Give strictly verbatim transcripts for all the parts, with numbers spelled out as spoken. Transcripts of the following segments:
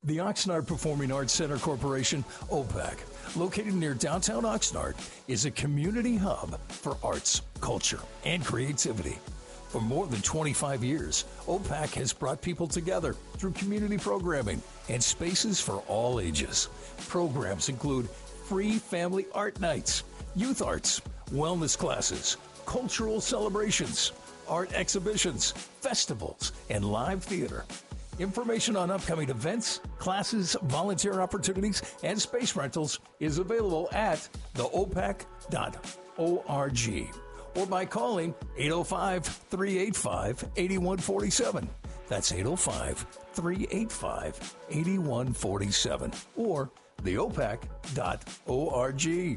The Oxnard Performing Arts Center Corporation, O PAC, located near downtown Oxnard, is a community hub for arts, culture, and creativity. For more than twenty-five years, O PAC has brought people together through community programming and spaces for all ages. Programs include free family art nights, youth arts, wellness classes, cultural celebrations, art exhibitions, festivals, and live theater. Information on upcoming events, classes, volunteer opportunities, and space rentals is available at the o pac dot org or by calling eight oh five, three eight five, eight one four seven. That's eight oh five, three eight five, eight one four seven or the o pac dot org.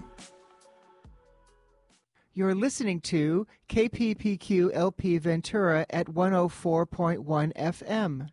You're listening to K P P Q L P Ventura at one oh four point one F M.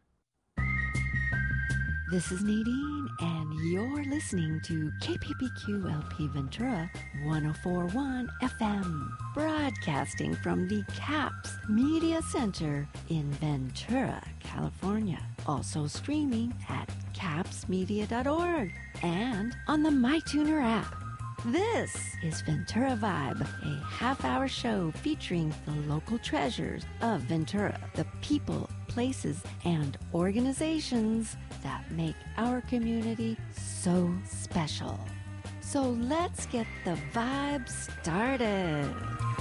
This is Nadine, and you're listening to K P P Q L P Ventura one oh four point one F M, broadcasting from the CAPS Media Center in Ventura, California. Also streaming at caps media dot org and on the MyTuner app. This is Ventura Vibe, a half-hour show featuring the local treasures of Ventura, the people, places, and organizations that make our community so special. So let's get the vibe started.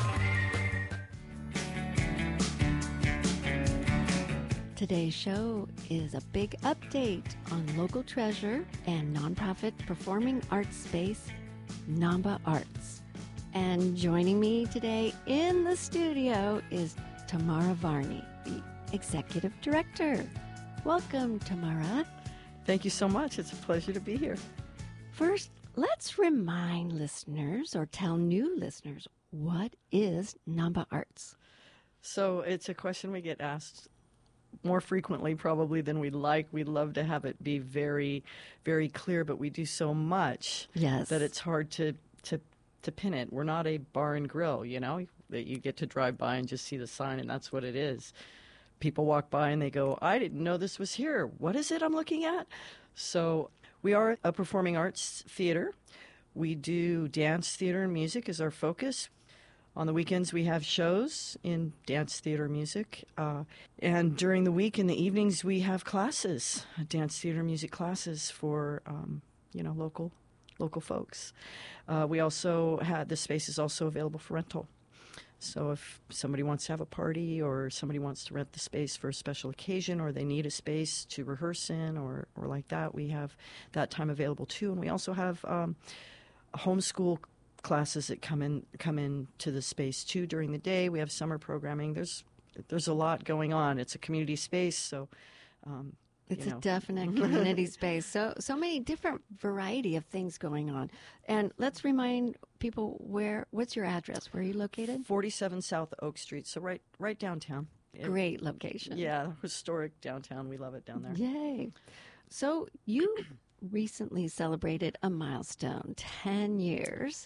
Today's show is a big update on local treasure and nonprofit performing arts space, Namba Arts. And joining me today in the studio is Tamara Varney, the Executive Director. Welcome, Tamara. Thank you so much. It's a pleasure to be here. First, let's remind listeners or tell new listeners, what is Namba Arts? So it's a question we get asked more frequently probably than we'd like. We'd love to have it be very, very clear, but we do so much yes. that it's hard to, to, to pin it. We're not a bar and grill, you know, that you get to drive by and just see the sign, and that's what it is. People walk by and they go, I didn't know this was here. What is it I'm looking at? So we are a performing arts theater. We do dance, theater, and music is our focus. On the weekends, we have shows in dance, theater, music. Uh, and during the week, in the evenings, we have classes, dance, theater, music classes for, um, you know, local local folks. Uh, we also have, the space is also available for rental. So if somebody wants to have a party or somebody wants to rent the space for a special occasion or they need a space to rehearse in or, or like that, we have that time available too. And we also have um, homeschool classes that come in come into the space too during the day. We have summer programming. There's there's a lot going on. It's a community space, so um, it's you a know. definite community space. So so many different variety of things going on. And let's remind people where. What's your address? Where are you located? forty-seven South Oak Street. So right right downtown. Great location. Yeah, historic downtown. We love it down there. Yay! So you recently celebrated a milestone, ten years.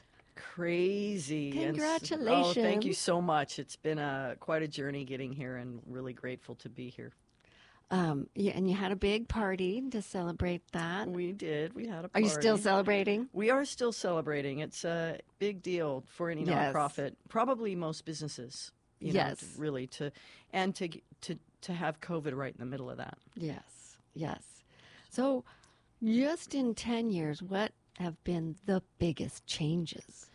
Crazy. Congratulations. And, oh, thank you so much. It's been a, quite a journey getting here and really grateful to be here. Um, yeah, and you had a big party to celebrate that. We did. We had a Are party. you still celebrating? We are still celebrating. It's a big deal for any Yes. nonprofit, probably most businesses. You Yes. know, to really to and to to to have COVID right in the middle of that. Yes, yes. So just in ten years, what have been the biggest changes?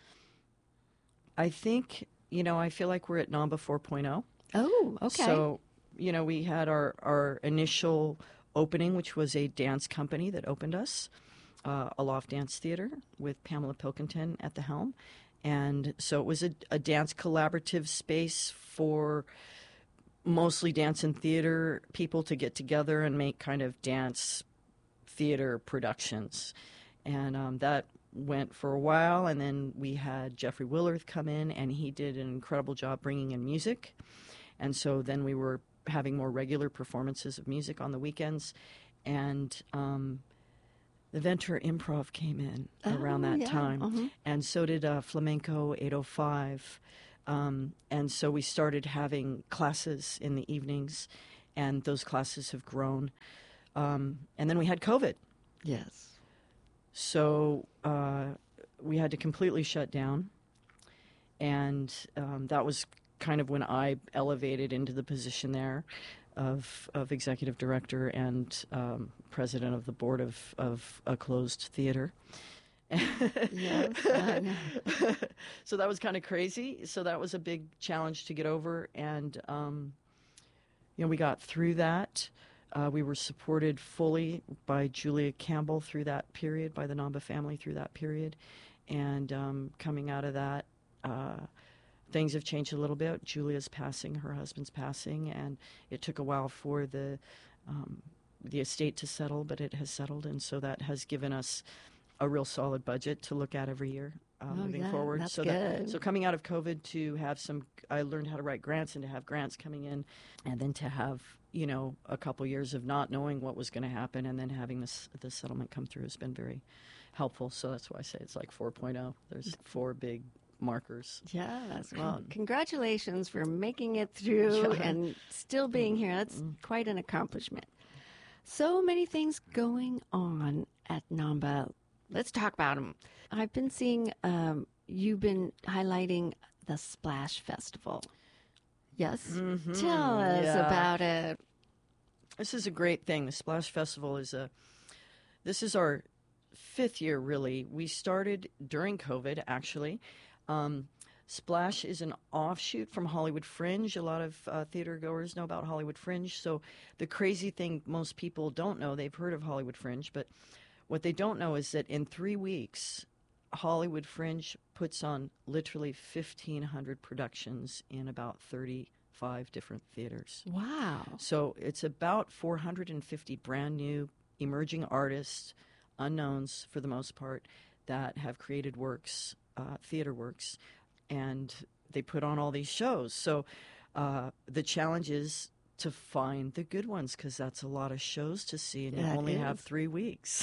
I think, you know, I feel like we're at Namba four point oh. Oh, okay. So, you know, we had our, our initial opening, which was a dance company that opened us, uh, Aloft Dance Theater, with Pamela Pilkington at the helm. And so it was a, a dance collaborative space for mostly dance and theater people to get together and make kind of dance theater productions. And um, that went for a while, and then we had Jeffrey Willerth come in, and he did an incredible job bringing in music. And so then we were having more regular performances of music on the weekends, and um, the Ventura Improv came in Oh, around that yeah. time, Uh-huh. and so did uh, Flamenco eight oh five. Um, and so we started having classes in the evenings, and those classes have grown. Um, and then we had COVID. Yes. So uh, we had to completely shut down. And um, that was kind of when I elevated into the position there of of executive director and um, president of the board of, of a closed theater. Yes, I know. So that was kind of crazy. So that was a big challenge to get over. And, um, you know, we got through that. Uh, we were supported fully by Julia Campbell through that period, by the Namba family through that period. And um, coming out of that, uh, things have changed a little bit. Julia's passing, her husband's passing, and it took a while for the um, the estate to settle, but it has settled, and so that has given us a real solid budget to look at every year uh, Oh, moving yeah, forward. that's so good. That, so coming out of COVID, to have some, I learned how to write grants, and to have grants coming in, and then to have, you know, a couple years of not knowing what was going to happen, and then having this this settlement come through has been very helpful. So that's why I say it's like four point oh. There's four big markers. Yes. Well, congratulations for making it through and still being here. That's quite an accomplishment. So many things going on at Namba. Let's talk about them. I've been seeing um, you've been highlighting the Splash Festival. Yes? Mm-hmm. Tell us Yeah. about it. This is a great thing. The Splash Festival is a, this is our fifth year, really. We started during COVID, actually. Um, Splash is an offshoot from Hollywood Fringe. A lot of uh, theater goers know about Hollywood Fringe. So the crazy thing most people don't know, they've heard of Hollywood Fringe, but what they don't know is that in three weeks, Hollywood Fringe puts on literally fifteen hundred productions in about thirty-five different theaters. Wow. So it's about four hundred fifty brand new emerging artists, unknowns for the most part, that have created works, uh, theater works, and they put on all these shows. So uh, the challenge is to find the good ones, because that's a lot of shows to see, and you That only have is. three weeks.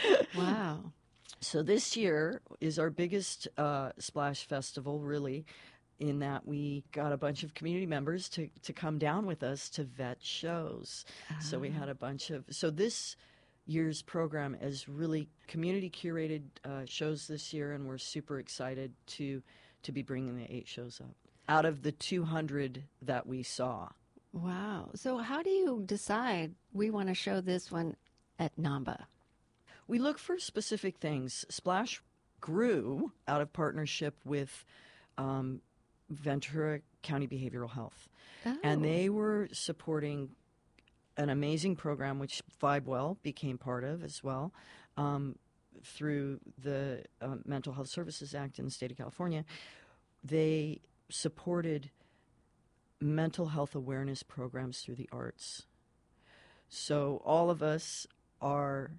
Wow. So this year is our biggest uh, Splash Festival, really, in that we got a bunch of community members to, to come down with us to vet shows. So we had a bunch of, so this year's program is really community curated uh, shows this year, and we're super excited to to be bringing the eight shows up out of the two hundred that we saw. Wow. So how do you decide we want to show this one at Namba? We look for specific things. Splash grew out of partnership with um, Ventura County Behavioral Health. Oh. And they were supporting an amazing program, which VibeWell became part of as well, um, through the uh, Mental Health Services Act in the state of California. They supported mental health awareness programs through the arts. So all of us are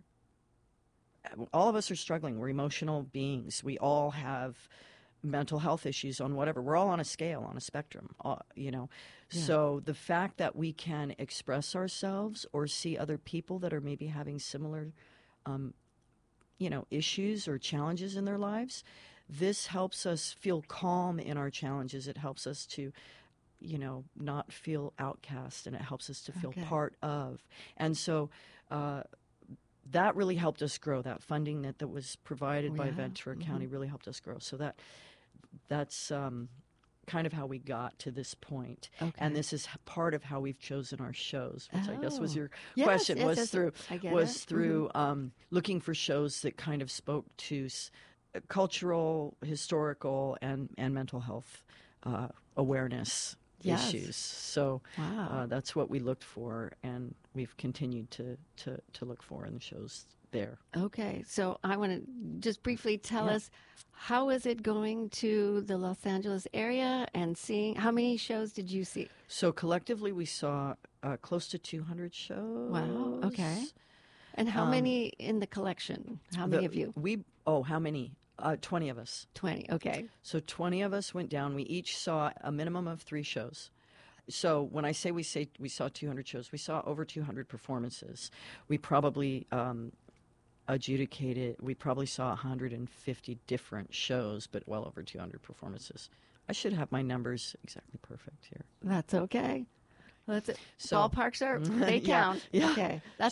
all of us are struggling. We're emotional beings. We all have mental health issues on whatever. We're all on a scale, on a spectrum, uh, you know. Yeah. So the fact that we can express ourselves or see other people that are maybe having similar, um, you know, issues or challenges in their lives, this helps us feel calm in our challenges. It helps us to, you know, not feel outcast, and it helps us to feel Okay. part of. And so uh, that really helped us grow. That funding that, that was provided Oh, by yeah. Ventura Mhm. County really helped us grow. So that that's um, kind of how we got to this point. Okay. And this is h- part of how we've chosen our shows, which I guess was Oh. your Yes, question, yes, was yes, through I get was it. Mm-hmm. through um, looking for shows that kind of spoke to s- uh, cultural, historical, and, and mental health uh, awareness Yes. issues. So Wow. uh, that's what we looked for, and we've continued to, to, to look for in the shows there. Okay, so I want to just briefly tell Yeah. us, how is it going to the Los Angeles area and seeing, how many shows did you see? So collectively, we saw uh, close to two hundred shows. Wow, okay. And how Um, many in the collection? How The- many of you? We oh, how many? Uh, twenty of us. twenty, okay. So twenty of us went down. We each saw a minimum of three shows. So when I say we say we saw two hundred shows, we saw over two hundred performances. We probably um, adjudicated. We probably saw one hundred fifty different shows, but well over two hundred performances. I should have my numbers exactly perfect here. That's okay. That's it. So- Ballparks are, they Yeah, count. yeah. Okay, that's